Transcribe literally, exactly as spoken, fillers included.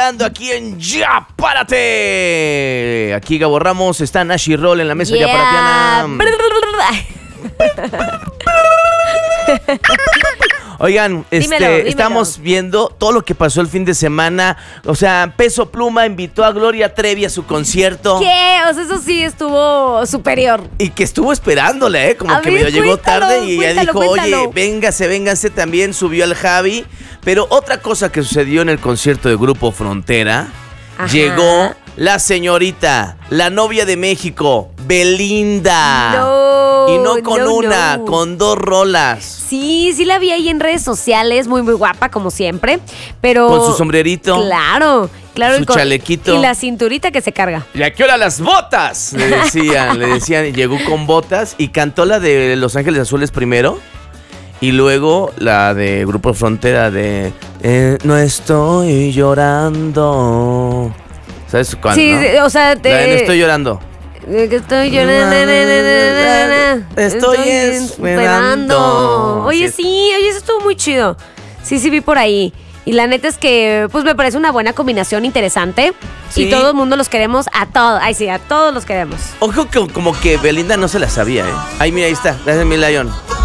llegando aquí en Ya Párate. Aquí Gabo Ramos, está Nashi Roll en la mesa. Yeah. Ya Párate, Oigan, este, Dímelo, dímelo. estamos viendo todo lo que pasó el fin de semana. O sea, Peso Pluma invitó a Gloria Trevi a su concierto. ¿Qué? O sea, eso sí estuvo superior. Y que estuvo esperándole, ¿eh? Como A que ver, medio llegó cuéntalo, tarde y ella cuéntalo, dijo, cuéntalo. oye, véngase, véngase. También subió al Javi. Pero otra cosa que sucedió en el concierto de Grupo Frontera, Ajá. llegó la señorita, la novia de México, Belinda. No, Y no con no, una, no. con dos rolas. Sí, sí la vi ahí en redes sociales, muy, muy guapa, como siempre. Pero. Con su sombrerito. Claro, claro. Su y con- chalequito. Y la cinturita que se carga. ¿Y a qué hora las botas? Le decían, le decían, y llegó con botas y cantó la de Los Ángeles Azules primero. Y luego la de Grupo Frontera de eh, No estoy llorando. ¿Sabes cuándo? Sí, no? sí, o sea, te. La de No estoy llorando. Eh, que Estoy llorando. na, na, na, na, na, na. Estoy esperando. Oye, Sí. sí, oye, eso estuvo muy chido. Sí, sí, vi por ahí. Y la neta es que, pues me parece una buena combinación interesante. Sí. Y todo el mundo los queremos a todos. Ay, sí, a todos los queremos. Ojo que como que Belinda no se la sabía, ¿eh? Ay, mira, ahí está. Gracias, mi Lion.